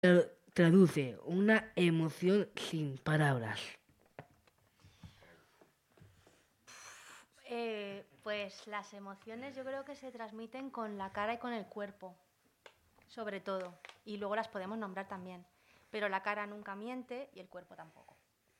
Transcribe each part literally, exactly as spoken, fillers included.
traduce una emoción sin palabras? Eh, pues las emociones yo creo que se transmiten con la cara y con el cuerpo, sobre todo. Y luego las podemos nombrar también. Pero la cara nunca miente y el cuerpo tampoco.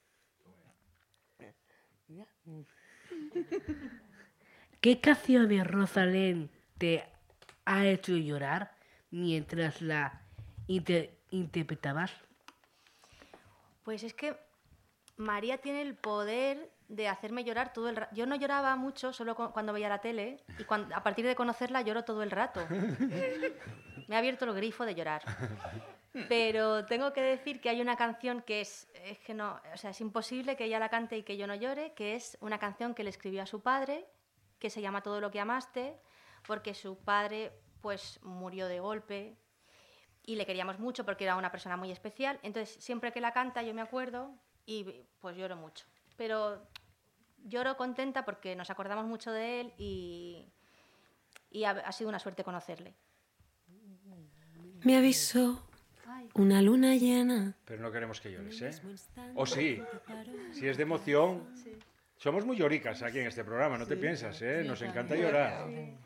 ¿Qué canción de Rosalén te ha hecho llorar mientras la inter interpretabas? Pues es que María tiene el poder de hacerme llorar todo el rato. Yo no lloraba mucho, solo cuando veía la tele, y cuando, a partir de conocerla lloro todo el rato. Me ha abierto el grifo de llorar. Pero tengo que decir que hay una canción que es, es que no, o sea, es imposible que ella la cante y que yo no llore, que es una canción que le escribió a su padre, que se llama Todo lo que amaste, porque su padre pues murió de golpe y le queríamos mucho porque era una persona muy especial. Entonces, siempre que la canta yo me acuerdo y pues lloro mucho. Pero lloro contenta porque nos acordamos mucho de él y, y ha, ha sido una suerte conocerle. Me avisó una luna llena. Pero no queremos que llores, ¿eh? O sí, si es de emoción. Sí. Somos muy lloricas aquí en este programa, no te piensas, ¿eh? Nos encanta llorar.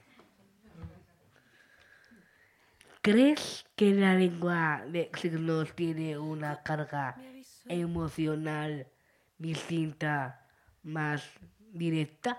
¿Crees que la lengua de signos tiene una carga emocional distinta, más directa?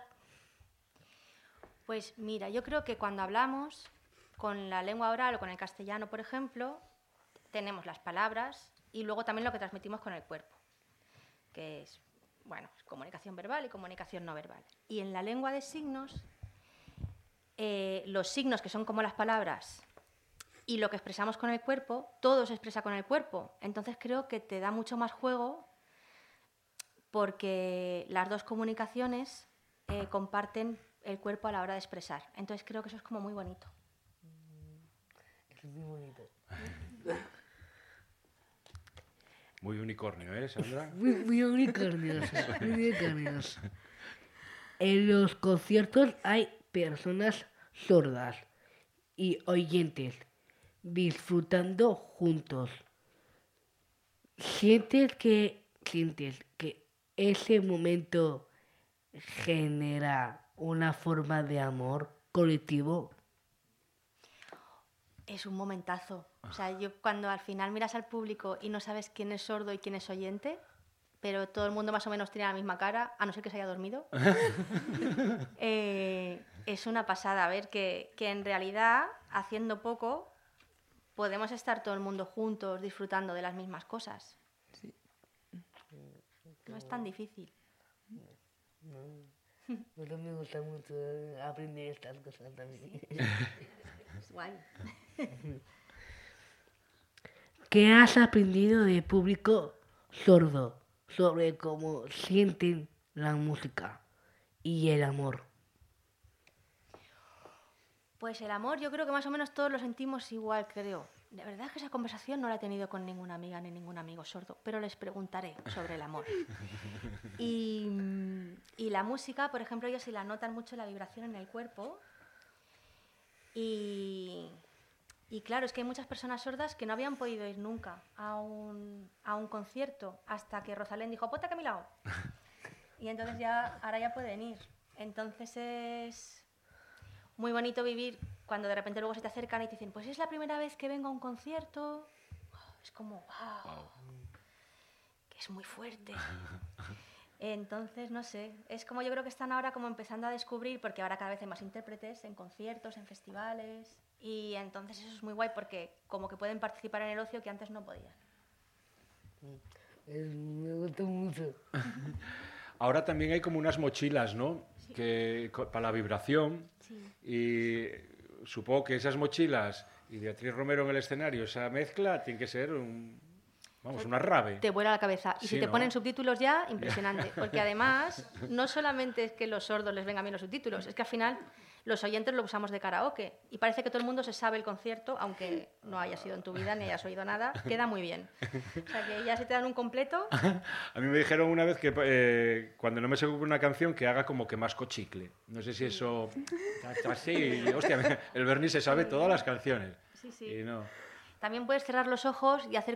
Pues mira, yo creo que cuando hablamos con la lengua oral o con el castellano, por ejemplo, tenemos las palabras y luego también lo que transmitimos con el cuerpo, que es, bueno, comunicación verbal y comunicación no verbal. Y en la lengua de signos, eh, los signos que son como las palabras y lo que expresamos con el cuerpo, todo se expresa con el cuerpo. Entonces creo que te da mucho más juego porque las dos comunicaciones eh, comparten el cuerpo a la hora de expresar. Entonces creo que eso es como muy bonito. Es muy bonito. Muy unicornio, ¿eh, Sandra? Muy, muy unicornios, muy unicornios. En los conciertos hay personas sordas y oyentes disfrutando juntos. ¿Sientes que, sientes que ese momento genera una forma de amor colectivo? Es un momentazo. O sea, yo cuando al final miras al público y no sabes quién es sordo y quién es oyente, pero todo el mundo más o menos tiene la misma cara, a no ser que se haya dormido, eh, es una pasada ver que, que en realidad, haciendo poco, podemos estar todo el mundo juntos disfrutando de las mismas cosas. Sí. No es tan difícil. No, no me gusta mucho aprender estas cosas también. Es guay. ¿Qué has aprendido del público sordo sobre cómo sienten la música y el amor? Pues el amor yo creo que más o menos todos lo sentimos igual, creo. La verdad es que esa conversación no la he tenido con ninguna amiga ni ningún amigo sordo, pero les preguntaré sobre el amor. Y, y la música, por ejemplo, ellos sí la notan mucho la vibración en el cuerpo. Y, y claro, es que hay muchas personas sordas que no habían podido ir nunca a un, a un concierto hasta que Rosalén dijo, ponte acá a mi lado. Y entonces ya, ahora ya pueden ir. Entonces es muy bonito vivir cuando de repente luego se te acercan y te dicen, pues es la primera vez que vengo a un concierto. Es como, wow, wow. Que es muy fuerte. Entonces, no sé, es como yo creo que están ahora como empezando a descubrir, porque ahora cada vez hay más intérpretes en conciertos, en festivales, y entonces eso es muy guay porque como que pueden participar en el ocio que antes no podían. Es, me gusta mucho. Ahora también hay como unas mochilas, ¿no? Sí. Que, para la vibración. Sí. Y supongo que esas mochilas y Beatriz Romero en el escenario, esa mezcla tiene que ser un, vamos, una rave. Te vuela la cabeza. Y Sí, si te ¿no? ponen subtítulos ya, impresionante. Porque además, no solamente es que los sordos les vengan bien los subtítulos, es que al final los oyentes lo usamos de karaoke. Y parece que todo el mundo se sabe el concierto, aunque no haya sido en tu vida ni hayas oído nada, queda muy bien. O sea que ya se te dan un completo. A mí me dijeron una vez que eh, cuando no me sé una canción que haga como que masco chicle. No sé si eso... Así, hostia, el Bernie se sabe todas las canciones. Sí, sí. Y no. También puedes cerrar los ojos y hacer